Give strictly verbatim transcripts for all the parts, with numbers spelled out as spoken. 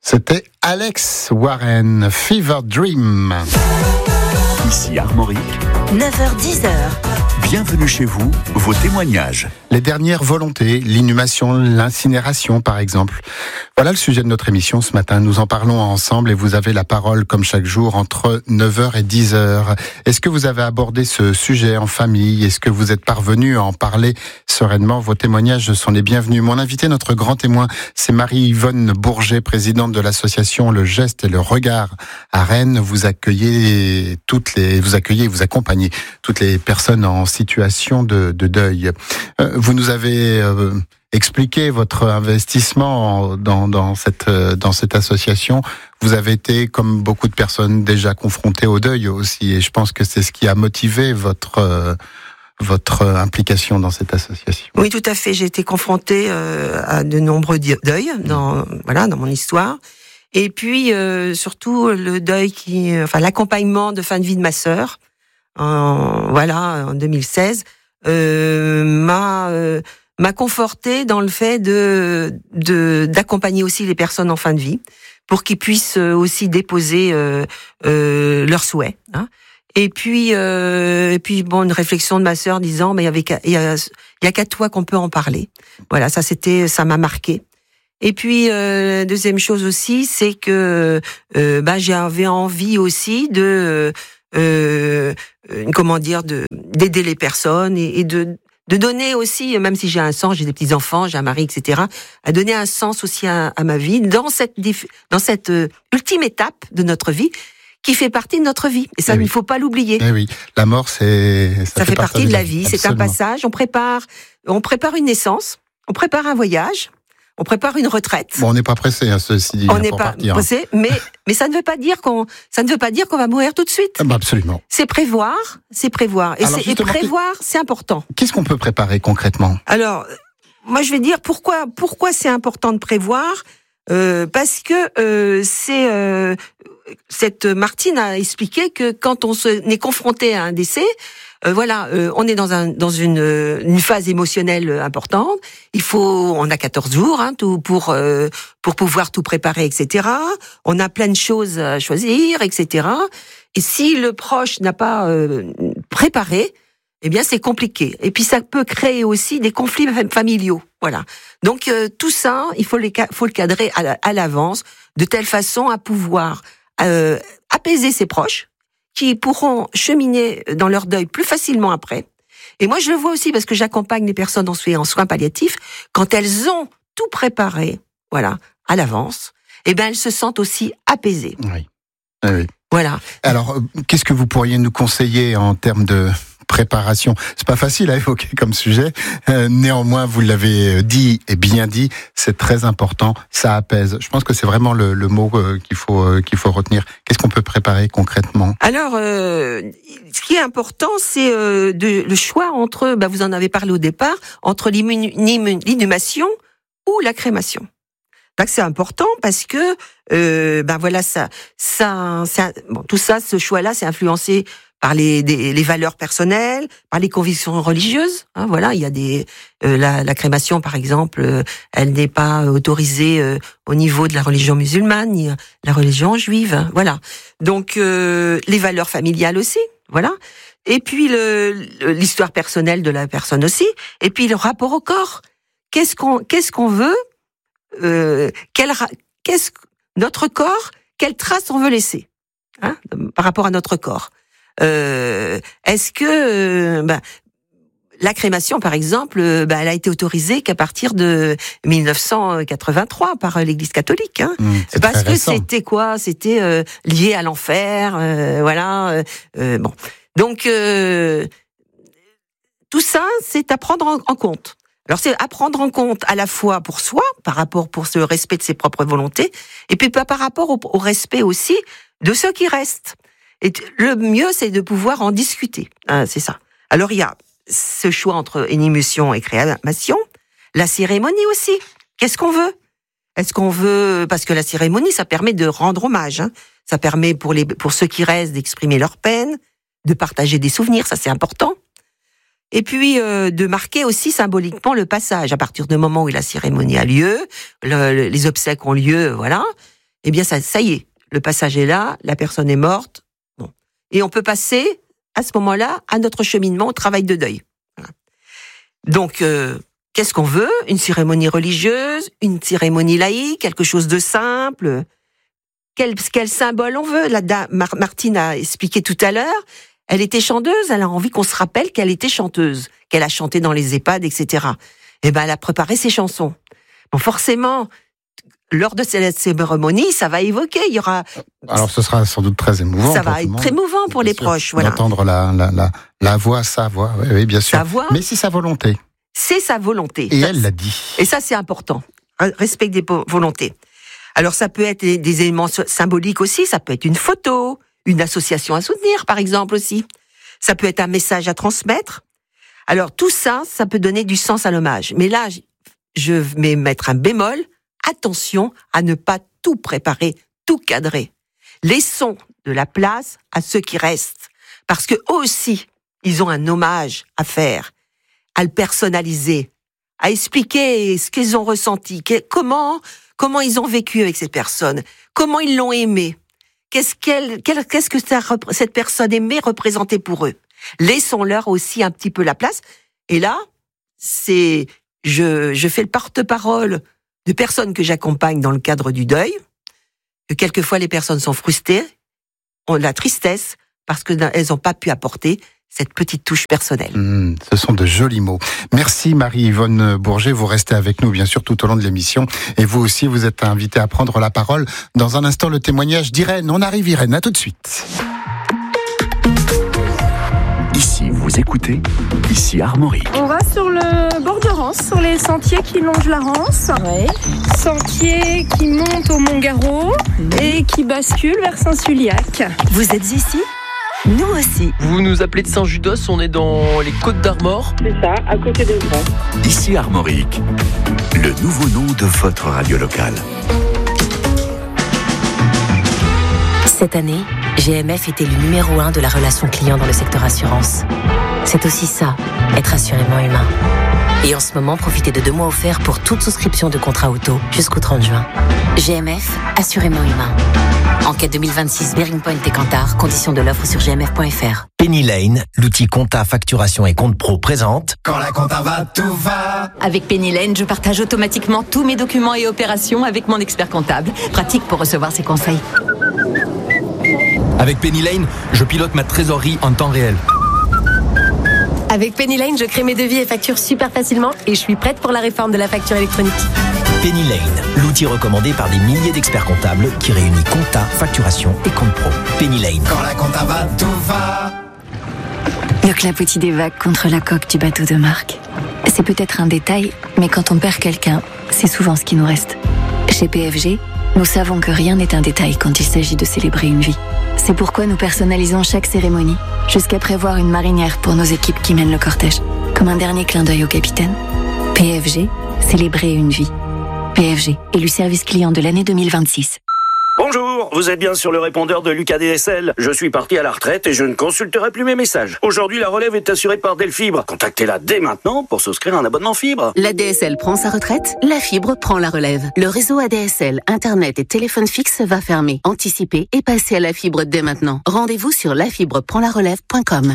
C'était Alex Warren, Fever Dream. Ici Armorique, neuf heures dix. bienvenue chez vous, vos témoignages. Les dernières volontés, l'inhumation, l'incinération par exemple. Voilà le sujet de notre émission ce matin. Nous en parlons ensemble et vous avez la parole comme chaque jour entre neuf heures et dix heures. Est-ce que vous avez abordé ce sujet en famille? Est-ce que vous êtes parvenu à en parler sereinement? Vos témoignages sont les bienvenus. Mon invité, notre grand témoin, c'est Marie-Yvonne Bourget, présidente de l'association Le Geste et le Regard à Rennes. Vous accueillez toutes les, vous accueillez, vous accompagnez toutes les personnes en situation de, de deuil. Euh, vous nous avez euh, expliqué votre investissement dans, dans cette, dans cette association. Vous avez été, comme beaucoup de personnes, déjà confrontées au deuil aussi, et je pense que c'est ce qui a motivé votre euh, votre implication dans cette association. Oui, tout à fait. J'ai été confrontée euh, à de nombreux deuils dans voilà dans mon histoire, et puis euh, surtout le deuil qui, enfin l'accompagnement de fin de vie de ma sœur. En, voilà, en deux mille seize, euh, m'a euh, m'a conforté dans le fait de de d'accompagner aussi les personnes en fin de vie pour qu'ils puissent aussi déposer euh, euh, leurs souhaits. Hein. Et puis euh, et puis bon, une réflexion de ma sœur disant mais il y avait il y a il y a qu'à toi qu'on peut en parler. Voilà, ça c'était ça m'a marqué. Et puis euh, deuxième chose aussi, c'est que euh, bah j'avais envie aussi de Euh, comment dire, de d'aider les personnes et, et de de donner aussi, même si j'ai un sens, j'ai des petits enfants, j'ai un mari, et cetera, à donner un sens aussi à, à ma vie dans cette dans cette euh, ultime étape de notre vie qui fait partie de notre vie. Et ça, eh oui. Il ne faut pas l'oublier. Eh oui, la mort, c'est ça, ça fait, fait partie de la vie. Absolument. C'est un passage. On prépare, on prépare une naissance, on prépare un voyage. On prépare une retraite. Bon, on n'est pas pressé, hein, ceci dit. On n'est pas partir, pressé, hein. mais mais ça ne veut pas dire qu'on ça ne veut pas dire qu'on va mourir tout de suite. Ah bah absolument. C'est prévoir, c'est prévoir, et, c'est, et prévoir, c'est important. Qu'est-ce qu'on peut préparer concrètement? Alors, moi, je vais dire pourquoi pourquoi c'est important de prévoir, euh, parce que euh, c'est euh, cette Martine a expliqué que quand on se est confronté à un décès. Euh, voilà, euh, on est dans un dans une une phase émotionnelle importante. Il faut, on a quatorze jours hein, tout pour euh, pour pouvoir tout préparer, et cetera. On a plein de choses à choisir, et cetera. Et si le proche n'a pas euh, préparé, eh bien c'est compliqué. Et puis ça peut créer aussi des conflits familiaux. Voilà. Donc euh, tout ça, il faut les faut le cadrer à, à l'avance de telle façon à pouvoir euh, apaiser ses proches, qui pourront cheminer dans leur deuil plus facilement après. Et moi, je le vois aussi parce que j'accompagne les personnes en soins, en soins palliatifs. Quand elles ont tout préparé, voilà, à l'avance, eh ben, elles se sentent aussi apaisées. Oui. Ah oui. Voilà. Alors, qu'est-ce que vous pourriez nous conseiller en termes de préparation? C'est pas facile à évoquer comme sujet. Euh, néanmoins, vous l'avez dit et bien dit, c'est très important. Ça apaise. Je pense que c'est vraiment le, le mot euh, qu'il faut euh, qu'il faut retenir. Qu'est-ce qu'on peut préparer concrètement? Alors, euh, ce qui est important, c'est euh, de, le choix entre, bah, vous en avez parlé au départ, entre l'inhumation ou la crémation. Donc c'est important parce que, euh, ben voilà, ça, ça, ça bon, tout ça, ce choix-là, c'est influencé par les, des, les valeurs personnelles, par les convictions religieuses. Hein, voilà, il y a des euh, la, la crémation, par exemple, euh, elle n'est pas autorisée euh, au niveau de la religion musulmane ni la religion juive. Hein, voilà. Donc euh, les valeurs familiales aussi. Voilà. Et puis le, l'histoire personnelle de la personne aussi. Et puis le rapport au corps. Qu'est-ce qu'on qu'est-ce qu'on veut? Euh, quel, qu'est-ce notre corps? Quelle trace on veut laisser hein, par rapport à notre corps? Euh, est-ce que euh, bah, la crémation, par exemple, bah, elle a été autorisée qu'à partir de dix-neuf cent quatre-vingt-trois par l'Église catholique, hein, mmh, parce que récent. c'était quoi? C'était euh, lié à l'enfer, euh, voilà. Euh, bon, donc euh, tout ça, c'est à prendre en, en compte. Alors c'est à prendre en compte à la fois pour soi, par rapport pour ce respect de ses propres volontés, et puis par rapport au, au respect aussi de ceux qui restent. Et le mieux, c'est de pouvoir en discuter. Hein, c'est ça. Alors, il y a ce choix entre inhumation et crémation. La cérémonie aussi. Qu'est-ce qu'on veut? Est-ce qu'on veut... Parce que la cérémonie, ça permet de rendre hommage. Hein. Ça permet pour, les, pour ceux qui restent d'exprimer leur peine, de partager des souvenirs, ça c'est important. Et puis, euh, de marquer aussi symboliquement le passage. À partir du moment où la cérémonie a lieu, le, le, les obsèques ont lieu, voilà... eh bien ça, ça y est, le passage est là, la personne est morte. Bon. Et on peut passer, à ce moment-là, à notre cheminement au travail de deuil. Voilà. Donc, euh, qu'est-ce qu'on veut ? Une cérémonie religieuse, une cérémonie laïque, quelque chose de simple. Quel, quel symbole on veut ? La dame, Mar- Martine a expliqué tout à l'heure, elle était chanteuse, elle a envie qu'on se rappelle qu'elle était chanteuse, qu'elle a chanté dans les EHPAD, et cetera. Eh ben, elle a préparé ses chansons. Bon, forcément, lors de cette cérémonie, ça va évoquer, il y aura... Alors, ce sera sans doute très émouvant. Ça va être très émouvant pour les proches, voilà. D'entendre la, la, la, la voix, sa voix, oui, oui, bien sûr. Sa voix, mais c'est sa volonté. C'est sa volonté. Et ça, elle l'a dit. Et ça, c'est important. Respect des volontés. Alors, ça peut être des éléments symboliques aussi, ça peut être une photo, une association à soutenir, par exemple, aussi. Ça peut être un message à transmettre. Alors, tout ça, ça peut donner du sens à l'hommage. Mais là, je vais mettre un bémol. Attention à ne pas tout préparer, tout cadrer. Laissons de la place à ceux qui restent. Parce que eux aussi, ils ont un hommage à faire, à le personnaliser, à expliquer ce qu'ils ont ressenti, comment, comment ils ont vécu avec cette personne, comment ils l'ont aimé, qu'est-ce qu'elle, qu'est-ce que cette personne aimée représentait pour eux. Laissons-leur aussi un petit peu la place. Et là, c'est, je, je fais le porte-parole de personnes que j'accompagne dans le cadre du deuil, que quelquefois les personnes sont frustrées, ont la tristesse, parce qu'elles n'ont pas pu apporter cette petite touche personnelle. Mmh, ce sont de jolis mots. Merci Marie-Yvonne Bourget, vous restez avec nous bien sûr tout au long de l'émission, et vous aussi vous êtes invitée à prendre la parole. Dans un instant, le témoignage d'Irène. On arrive Irène, à tout de suite. Ici, vous écoutez, ici Armorique. On va sur le bord de Rance, sur les sentiers qui longent la Rance. Ouais. Sentiers qui montent au Mont-Garot mmh. et qui basculent vers Saint-Suliac. Vous êtes ici ? Nous aussi. Vous nous appelez de Saint-Judos, on est dans les Côtes d'Armor. C'est ça, à côté de Vran. Ici Armorique, le nouveau nom de votre radio locale. Cette année, G M F était le numéro un de la relation client dans le secteur assurance. C'est aussi ça, être assurément humain. Et en ce moment, profitez de deux mois offerts pour toute souscription de contrat auto jusqu'au trente juin. G M F, assurément humain. Enquête deux mille vingt-six, Bearing Point et Kantar, conditions de l'offre sur g m f point f r. Penny Lane, l'outil compta, facturation et compte pro présente. Quand la compta va, tout va. Avec Penny Lane, je partage automatiquement tous mes documents et opérations avec mon expert comptable. Pratique pour recevoir ses conseils. Avec Penny Lane, je pilote ma trésorerie en temps réel. Avec Penny Lane, je crée mes devis et factures super facilement et je suis prête pour la réforme de la facture électronique. Penny Lane, l'outil recommandé par des milliers d'experts comptables qui réunit compta, facturation et compte pro. Penny Lane. Quand la compta va, tout va. Le clapotis des vagues contre la coque du bateau de Marc. C'est peut-être un détail, mais quand on perd quelqu'un, c'est souvent ce qui nous reste. Chez P F G, nous savons que rien n'est un détail quand il s'agit de célébrer une vie. C'est pourquoi nous personnalisons chaque cérémonie, jusqu'à prévoir une marinière pour nos équipes qui mènent le cortège. Comme un dernier clin d'œil au capitaine. P F G, célébrer une vie. P F G, élu service client de l'année deux mille vingt-six. Bonjour, vous êtes bien sur le répondeur de Lucas D S L. Je suis parti à la retraite et je ne consulterai plus mes messages. Aujourd'hui, la relève est assurée par Delfibre. Contactez-la dès maintenant pour souscrire un abonnement fibre. La D S L prend sa retraite, la fibre prend la relève. Le réseau A D S L, Internet et téléphone fixe va fermer. Anticipez et passez à la fibre dès maintenant. Rendez-vous sur la fibre prend la relève point com.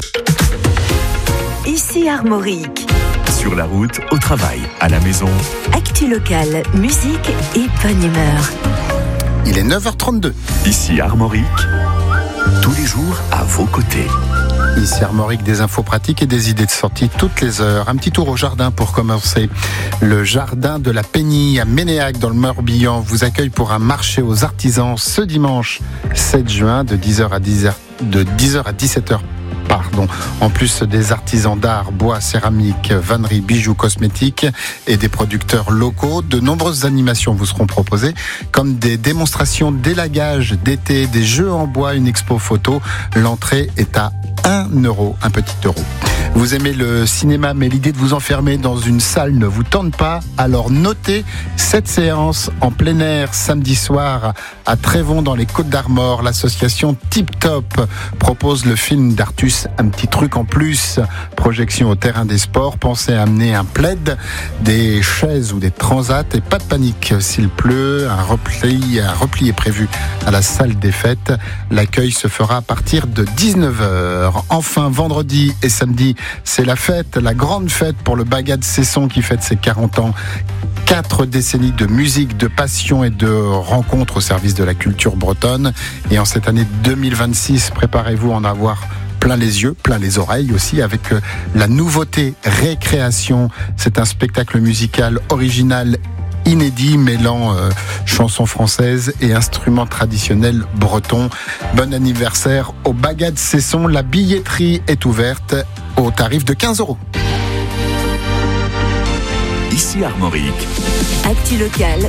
Ici Armorique. Sur la route, au travail, à la maison. Actu locale, musique et bonne humeur. Il est neuf heures trente-deux. Ici Armorique, tous les jours à vos côtés. Ici Armorique, des infos pratiques et des idées de sortie toutes les heures. Un petit tour au jardin pour commencer. Le jardin de la Pénille à Ménéac dans le Morbihan vous accueille pour un marché aux artisans ce dimanche sept juin de dix heures à dix heures, de dix heures à dix-sept heures. Pardon. En plus des artisans d'art, bois, céramique, vannerie, bijoux, cosmétiques et des producteurs locaux, de nombreuses animations vous seront proposées, comme des démonstrations d'élagage d'été, des jeux en bois, une expo photo. L'entrée est à un euro, un petit euro. Vous aimez le cinéma, mais l'idée de vous enfermer dans une salle ne vous tente pas, alors notez cette séance en plein air samedi soir à Trévon dans les Côtes d'Armor. L'association Tip Top propose le film d'Artus un petit truc en plus. Projection au terrain des sports. Pensez à amener un plaid, des chaises ou des transats et pas de panique. S'il pleut, un repli, un repli est prévu à la salle des fêtes. L'accueil se fera à partir de dix-neuf heures. Enfin, vendredi et samedi, c'est la fête, la grande fête pour le Bagad Cesson qui fête ses quarante ans. Quatre décennies de musique, de passion et de rencontres au service de la culture bretonne. Et en cette année deux mille vingt-six, préparez-vous à en avoir plein les yeux, plein les oreilles aussi, avec la nouveauté Récréation. C'est un spectacle musical original inédit, mêlant euh, chansons françaises et instruments traditionnels bretons. Bon anniversaire au Bagad Cesson. La billetterie est ouverte au tarif de quinze euros. Ici Armorique. Actu local